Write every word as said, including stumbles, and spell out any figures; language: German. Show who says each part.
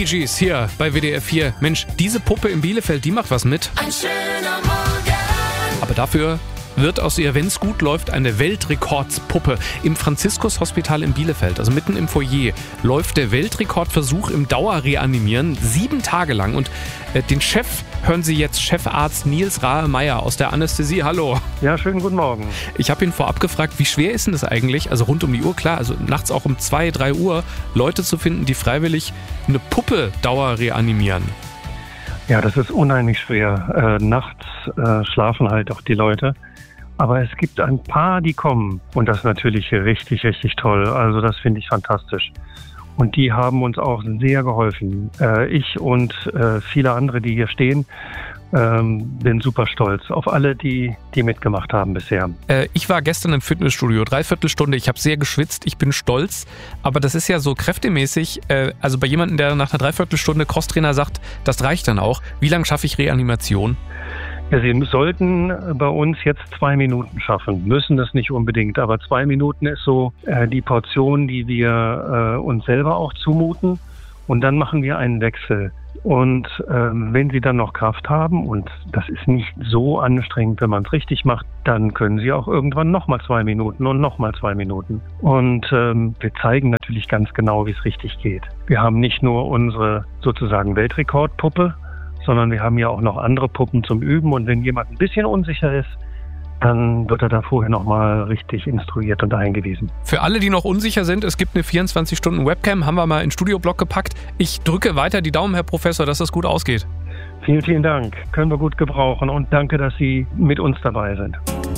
Speaker 1: Bee Gees hier bei W D R vier. Mensch, diese Puppe in Bielefeld, die macht was mit.
Speaker 2: Ein schöner Morgen.
Speaker 1: Aber dafür wird aus ihr, wenn es gut läuft, eine Weltrekordspuppe. Im Franziskus-Hospital in Bielefeld, also mitten im Foyer, läuft der Weltrekordversuch im Dauerreanimieren sieben Tage lang. Und äh, den Chef hören Sie jetzt, Chefarzt Nils Rahe-Meyer aus der Anästhesie. Hallo.
Speaker 3: Ja, schönen guten Morgen.
Speaker 1: Ich habe ihn vorab gefragt, wie schwer ist denn das eigentlich, also rund um die Uhr, klar, also nachts auch um zwei, drei Uhr, Leute zu finden, die freiwillig eine Puppe dauerreanimieren?
Speaker 3: Ja, das ist unheimlich schwer. Äh, nachts äh, schlafen halt auch die Leute. Aber es gibt ein paar, die kommen. Und das ist natürlich richtig, richtig toll. Also das finde ich fantastisch. Und die haben uns auch sehr geholfen. Äh, ich und äh, viele andere, die hier stehen, ähm, bin super stolz auf alle, die, die mitgemacht haben bisher.
Speaker 1: Äh, ich war gestern im Fitnessstudio, dreiviertel Stunde. Ich habe sehr geschwitzt, ich bin stolz. Aber das ist ja so kräftemäßig. Äh, also bei jemandem, der nach einer Dreiviertelstunde Crosstrainer sagt, das reicht dann auch. Wie lange schaffe ich Reanimation?
Speaker 3: Ja, Sie sollten bei uns jetzt zwei Minuten schaffen, müssen das nicht unbedingt, aber zwei Minuten ist so äh, die Portion, die wir äh, uns selber auch zumuten, und dann machen wir einen Wechsel. Und ähm, wenn Sie dann noch Kraft haben, und das ist nicht so anstrengend, wenn man es richtig macht, dann können Sie auch irgendwann nochmal zwei Minuten und nochmal zwei Minuten. Und ähm, wir zeigen natürlich ganz genau, wie es richtig geht. Wir haben nicht nur unsere sozusagen Weltrekordpuppe, sondern wir haben ja auch noch andere Puppen zum Üben. Und wenn jemand ein bisschen unsicher ist, dann wird er da vorher nochmal richtig instruiert und eingewiesen.
Speaker 1: Für alle, die noch unsicher sind, es gibt eine vierundzwanzig Stunden Webcam, haben wir mal in den Studioblock gepackt. Ich drücke weiter die Daumen, Herr Professor, dass das gut ausgeht.
Speaker 3: Vielen, vielen Dank. Können wir gut gebrauchen. Und danke, dass Sie mit uns dabei sind.